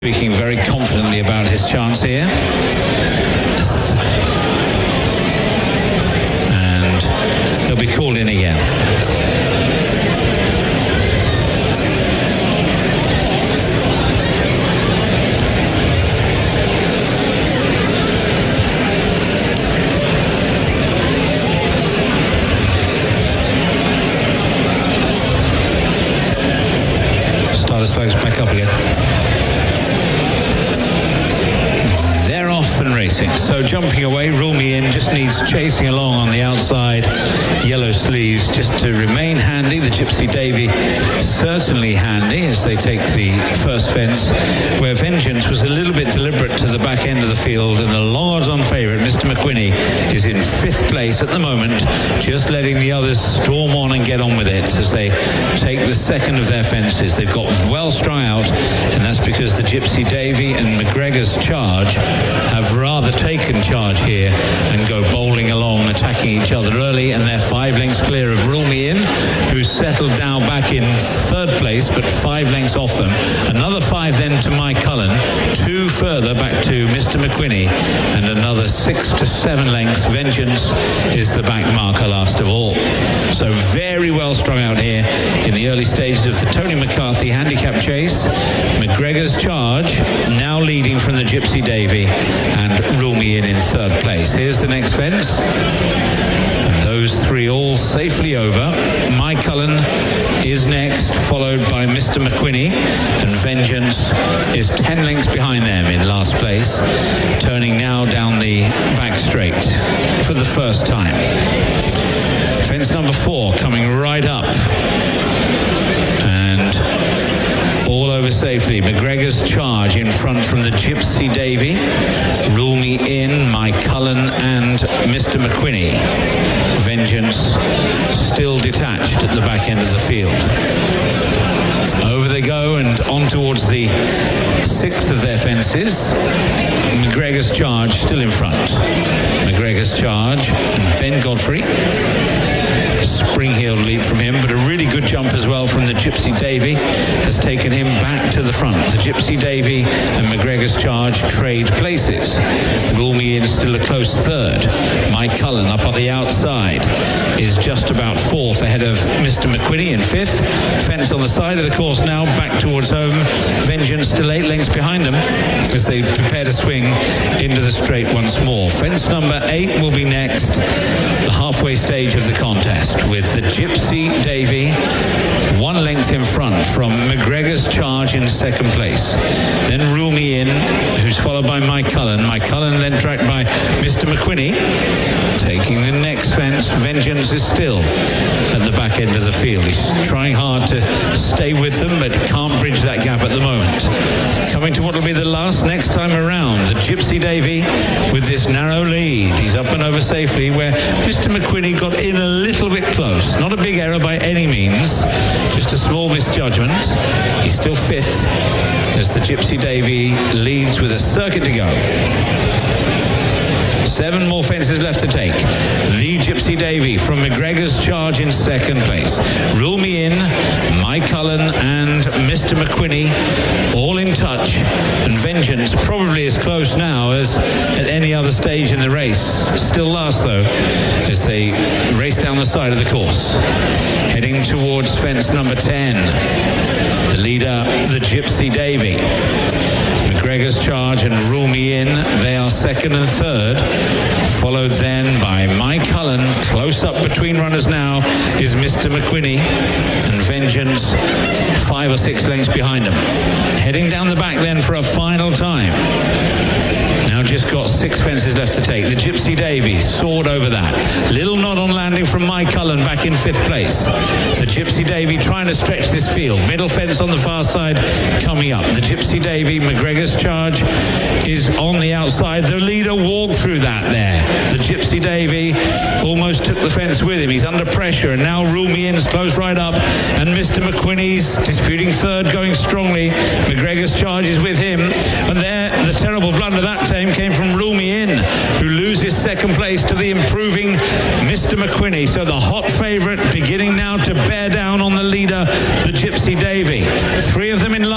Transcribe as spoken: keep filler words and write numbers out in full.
Speaking very confidently about his chance here. And he'll be called in again. Starter's flags back up again. And racing. So jumping away, Rule Me In just needs chasing along on the outside. Yellow sleeves just to remain handy. The Gypsy Davy certainly handy as they take the first fence, where Vengeance was a little bit deliberate to the back end of the field, and the long odds on favourite, Mister McQuinney, is in fifth place at the moment, just letting the others storm on and get on with it as they take the second of their fences. They've got well strung out, and that's because the Gypsy Davy and McGregor's Charge have rather taken charge here and go bowling along, attacking each other early, and they're five lengths clear of Rule Me In, who's settled down back in third place, but five lengths off them. Another five then to Mike Cullen, two further back to Mister McQuinney, and another six to seven lengths. Vengeance is the back marker last of all. So very well strung out here in the early stages of the Tony McCarthy handicap chase. McGregor's Charge now leading from the Gypsy Davy, and Rule Me In in third place. Here's the next fence. And those three all safely over. Mike Cullen is next, followed by Mister McQuinney, and Vengeance is ten lengths behind them in last place, turning now down the back straight for the first time. Fence number four coming right up, and all over safely. McGregor's Charge in front from the Gypsy Davy. Rule Me In, Mike Cullen, and Mister McQuinney. Vengeance still detached at the back end of the field. Over they go and on towards the sixth of their fences. McGregor's Charge still in front. McGregor's Charge and Ben Godfrey. Spring-heeled leap from him, but a really good jump as well from the Gypsy Davy has taken him back to the front. The Gypsy Davy and McGregor's Charge trade places. Rule Me In still a close third. Mike Cullen up on the outside is just about fourth ahead of Mister McQuinney in fifth. Fence on the side of the course now, back towards home. Vengeance still eight lengths behind them as they prepare to swing into the straight once more. Fence number eight will be next, the halfway stage of the contest, with the Gypsy Davy one length in front from McGregor's Charge in second place. Then Rule Me In, who's followed by Mike Cullen. Mike Cullen then tracked by Mister McQuinney. Taking the next fence, Vengeance is still at the back end of the field. He's trying hard to stay with them, but can't bridge that gap at the moment. Coming to what will be the last next time around, the Gypsy Davy with this narrow lead. He's up and over safely, where Mister McQuinney got in a little bit close. Not a big error by any means, just a small misjudgment. He's still fifth as the Gypsy Davy leads with a circuit to go. Seven more fences left to take. The Gypsy Davy from McGregor's Charge in second place. Rule Me In, Mike Cullen, and Mister McQuinney all in touch. And Vengeance probably as close now as at any other stage in the race. Still last though, as they race down the side of the course. Heading towards fence number ten. The leader, the Gypsy Davy. McGregor's Charge and Rule Me In, they are second and third, followed then by Mike Cullen. Close up between runners now is Mister McQuinney, and Vengeance five or six lengths behind him. Heading down the back then for a final time. Now just got six fences left to take. The Gypsy Davy soared over that. Little nod on landing from Mike Cullen back in fifth place. The Gypsy Davy trying to stretch this field. Middle fence on the far side coming up. The Gypsy Davy, McGregor's Charge is on the outside. The leader walked through that there. The Gypsy Davy almost took the fence with him. He's under pressure, and now Rule Me In's close right up, and Mister McQuinney's disputing third, going strongly. McGregor's Charge is with him, and there the terrible blunder that time came from Rule Me In, who loses second place to the improving Mister McQuinney. So the hot favourite